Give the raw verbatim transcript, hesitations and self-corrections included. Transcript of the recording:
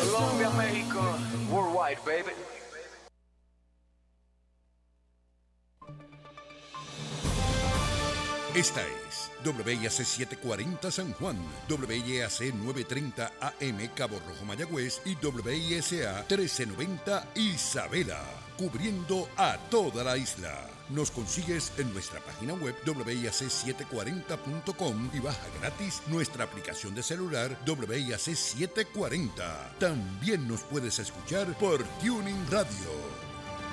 Colombia, México, worldwide, baby. Esta es W I A C setecientos cuarenta San Juan, W I A C novecientos treinta A M Cabo Rojo Mayagüez y W I S A trece noventa Isabela, cubriendo a toda la isla. Nos consigues en nuestra página web W I A C setecientos cuarenta punto com y baja gratis nuestra aplicación de celular W I A C setecientos cuarenta. También nos puedes escuchar por Tuning Radio.